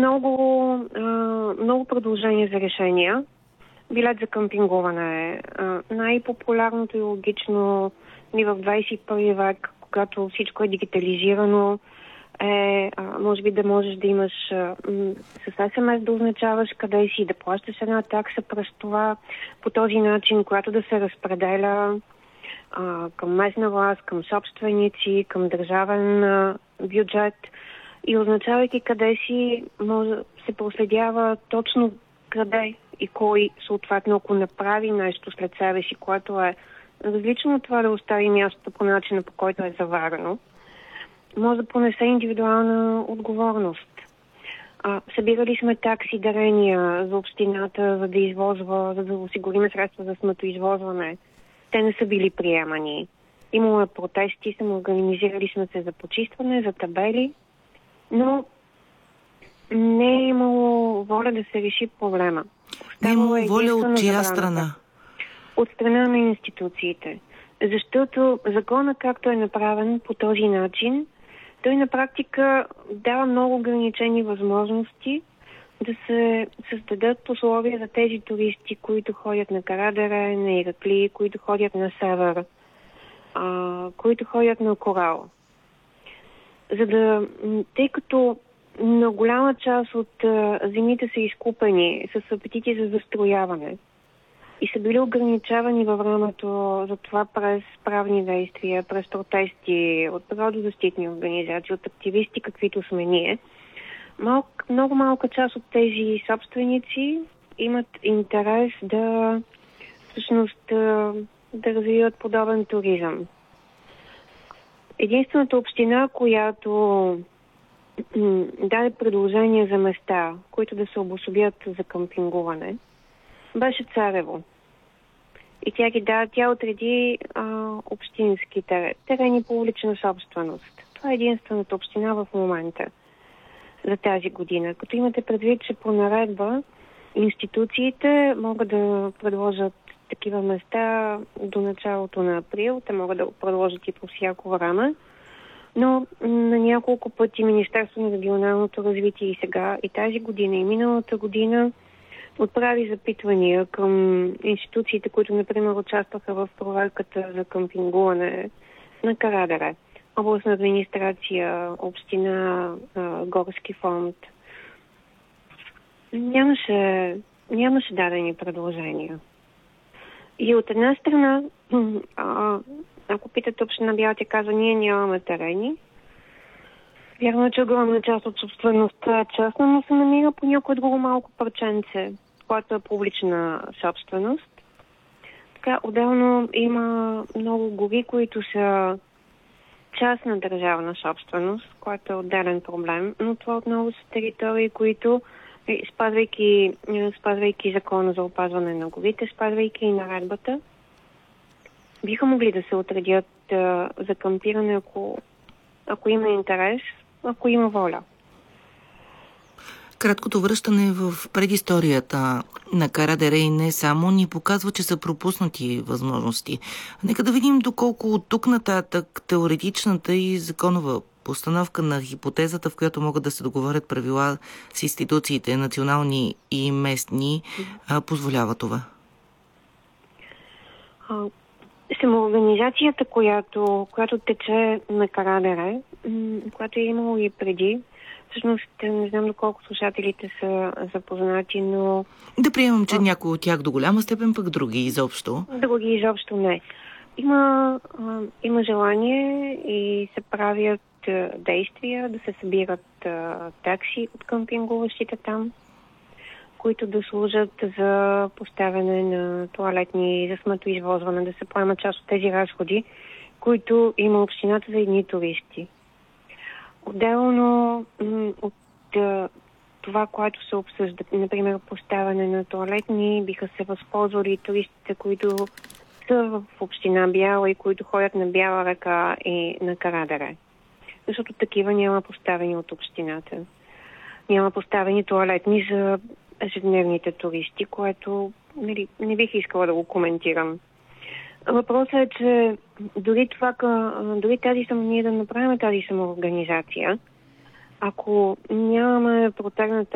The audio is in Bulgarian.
много предложения за решения. Билет за къмпингуване. Най-популярното и логично ни в 21 век, когато всичко е дигитализирано, може би да можеш да имаш с СМС да означаваш къде си, да плащаш една такса през това по този начин, която да се разпределя към местна власт, към собственици, към държавен бюджет. И означавайки къде си, може се проследява точно къде и кой съответно, ако направи нещо след себе си, което е различно от това да остави мястото по начина, по който е заварено, може да понесе индивидуална отговорност. Събирали сме такси, дарения за общината, за да извозва, за да осигурим средства за сметоизвозване. Те не са били приемани. Имало е протести, организирали сме се за почистване, за табели, но не е имало воля да се реши проблема. Не е имало воля от чия страна? От страна на институциите. Защото закона, както е направен по този начин, той на практика дава много ограничени възможности да се създадат условия за тези туристи, които ходят на Карадере, на Иракли, които ходят на север, които ходят на Корал. Тъй като на голяма част от земите са изкупени с апетити за застрояване и са били ограничавани във времето за това през правни действия, през протести от природозащитни организации, от активисти, каквито сме ние. Много малка част от тези собственици имат интерес да развиват подобен туризъм. Единствената община, която даде предложения за места, които да се обособят за къмпингуване, беше Царево. И тя отреди общински терени публична собственост. Това е единствената община в момента за тази година. Като имате предвид, че по наредба институциите могат да предложат такива места до началото на април. Те могат да го предложат и по всяко време. Но на няколко пъти Министерство на регионалното развитие и сега, и тази година, и миналата година отправи запитвания към институциите, които, например, участваха в проверката за къмпингуване на Карадере. Областна администрация, община, горски фонд. Нямаше дадени предложения. И от една страна, ако питате община Бяла, тя казва, ние нямаме терени. Вярно е, че огромна част от собствеността е частна, но се намира по някое друго малко парченце, което е публична собственост. Така, отделно има много гори, които са частна държавна собственост, което е отделен проблем, но това отново са територии, които, спазвайки закона за опазване на горите, спазвайки и наредбата, биха могли да се отредят за кампиране, ако има интерес, ако има воля. Краткото връщане в предисторията на Карадере и не само ни показва, че са пропуснати възможности. Нека да видим доколко от тук нататък теоретичната и законова постановка на хипотезата, в която могат да се договорят правила с институциите, национални и местни, позволява това. Самоорганизацията, която тече на Карадере, която е имало и преди, всъщност не знам доколко слушателите са запознати, но... Да приемам, че някои от тях до голяма степен, пък други изобщо. Други изобщо не. Има желание и се правят действия да се събират такси от къмпингуващите там, които да служат за поставяне на тоалетни, за сметоизвозване, да се поемат част от тези разходи, които има общината за едни туристи. Отделно от това, което се обсъжда, например, поставяне на тоалетни, биха се възползвали туристите, които са в община Бяла и които ходят на Бяла река и на Карадере. Защото такива няма поставени от общината. Няма поставени тоалетни за ежедневните туристи, което не бих искала да го коментирам. Въпросът е, че дори ние да направим тази самоорганизация, ако нямаме протегната